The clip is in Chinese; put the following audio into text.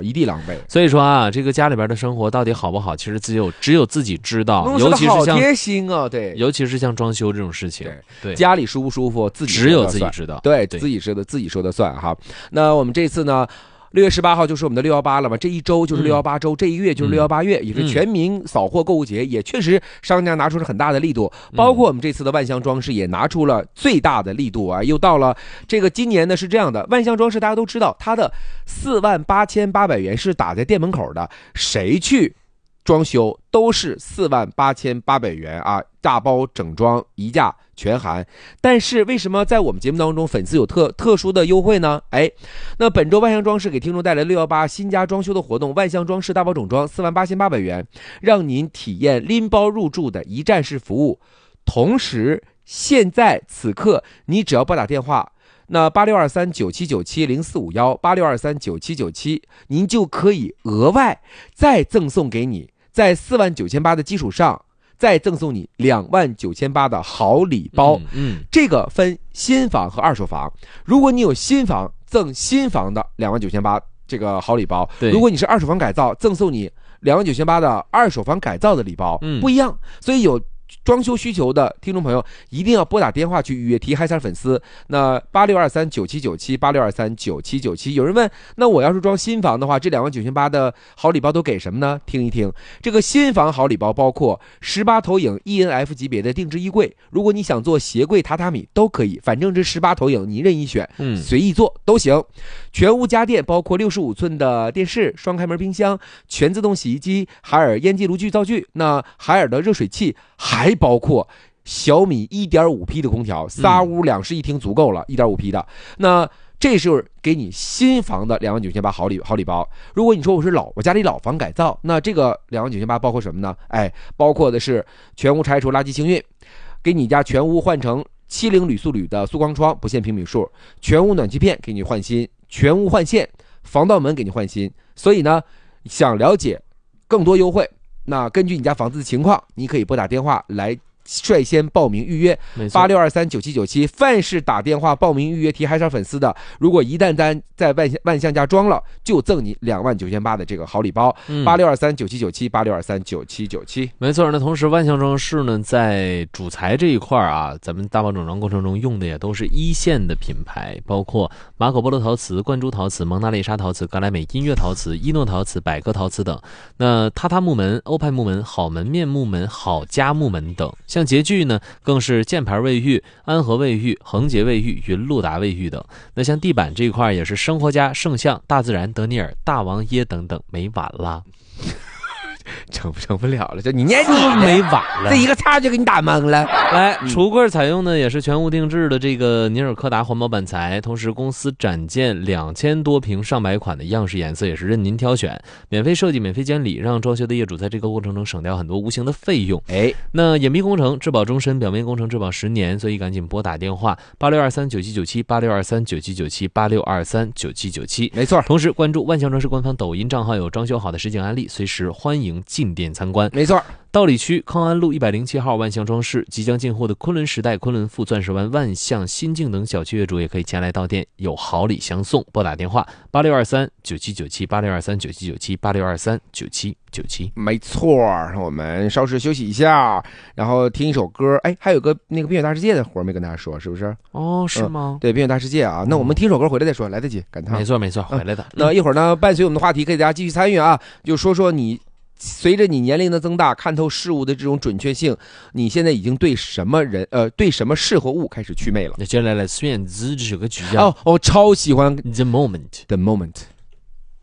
一地狼狈。 所以说啊，这个家里边的生活到底好不好，其实只有自己知道，尤其是像贴心啊，对， 尤其是像装修这种事情，对， 家里舒不舒服，自己只有自己知道， 对，自己说的算哈。那我们这次呢？6月18号就是我们的618了嘛，这一周就是618周，这一月就是618月，也是全民扫货购物节，也确实商家拿出了很大的力度，包括我们这次的万象装饰也拿出了最大的力度啊！又到了这个今年呢是这样的，万象装饰大家都知道，它的48800元是打在店门口的，谁去装修都是48800元啊，大包整装一价全含。但是为什么在我们节目当中粉丝有特殊的优惠呢？那本周万象装饰给听众带来618新家装修的活动，万象装饰大包整装48800元，让您体验拎包入住的一站式服务。同时现在此刻你只要拨打电话那86239797045186239797，您就可以额外再赠送给你，在49800的基础上再赠送你29800的好礼包。这个分新房和二手房，如果你有新房赠新房的29800这个好礼包，如果你是二手房改造，赠送你29800的二手房改造的礼包，不一样。所以有装修需求的听众朋友一定要拨打电话去预约，提嗨三粉丝。那8623979786239797。有人问，那我要是装新房的话，这29800的好礼包都给什么呢？听一听，这个新房好礼包包括18投影 ENF 级别的定制衣柜，如果你想做鞋柜榻榻米都可以，反正这18投影你任意选，随意做都行。全屋家电包括65寸的电视、双开门冰箱、全自动洗衣机、海尔烟机炉具灶具，那海尔的热水器，还包括小米 1.5P 的空调，3屋2室1厅足够了， 1.5P 的。那这是给你新房的29800好礼包。如果你说我家里老房改造，那这个29800包括什么呢？包括的是全屋拆除垃圾清运，给你家全屋换成70铝塑铝的塑光窗，不限平米数，全屋暖气片给你换新，全屋换线，防盗门给你换新。所以呢，想了解更多优惠，那根据你家房子的情况，你可以拨打电话来率先报名预约，86239797。凡是打电话报名预约提嗨上粉丝的，如果一旦在万象家装了，就赠你29800的这个好礼包。8623979786239797。 没错。那同时万象装饰呢，在主材这一块啊，咱们大包整装过程中用的也都是一线的品牌，包括马可波罗陶瓷、冠珠陶瓷、蒙娜丽莎陶瓷、格莱美音乐陶瓷、伊诺陶瓷、百科陶瓷等。那榻榻木门、欧派木门、好门面木门、好家木门等。像洁具呢，更是箭牌卫浴、安和卫浴、恒洁卫浴、云路达卫浴等。那像地板这一块也是生活家、圣象、大自然、德尼尔、大王耶等等，没完了。 成不了了，就你念没完了， 这一个叉就给你打懵了。 来，橱柜采用的也是全屋定制的这个尼尔柯达环保板材，同时公司展件2000多瓶上百款的样式颜色也是任您挑选，免费设计免费监理，让装修的业主在这个过程中省掉很多无形的费用。那隐蔽工程质保终身，表面工程质保10年，所以赶紧拨打电话86239797 86239797 86239797。 没错。 同时关注万象装饰官方抖音账号，有装修好的实景案例，随时欢迎进店参观。 没错。 道里区康安路107号万象装饰，即将进货的昆仑时代、昆仑富、钻石湾、万象、新境等小区业主也可以前来到店，有好礼相送。拨打电话86239797 86239797 86239797。 没错。我们稍事休息一下，然后听一首歌。还有个那个冰雪大世界的活没跟大家说，是不是？ 是吗？ 对，冰雪大世界啊。那我们听首歌回来再说，来得及赶趟。 没错，回来的。 那一会儿呢，伴随我们的话题，可以大家继续参与啊，就说说你随着你年龄的增大，看透事物的这种准确性，你现在已经对什么对什么事和物开始祛魅了？ 那接下来孙燕姿这首歌曲叫我超喜欢 The Moment。